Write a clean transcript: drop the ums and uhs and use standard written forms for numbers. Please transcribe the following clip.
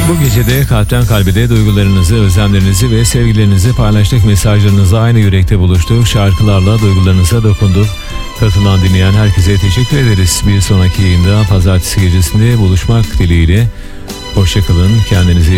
Bu gece de kalpten kalbe de duygularınızı, özlemlerinizi ve sevgilerinizi paylaştık. Mesajlarınızla aynı yürekte buluştuk. Şarkılarla duygularınıza dokunduk. Katılan, dinleyen herkese teşekkür ederiz. Bir sonraki yayında pazartesi gecesinde buluşmak dileğiyle. Hoşçakalın, kendinize iyi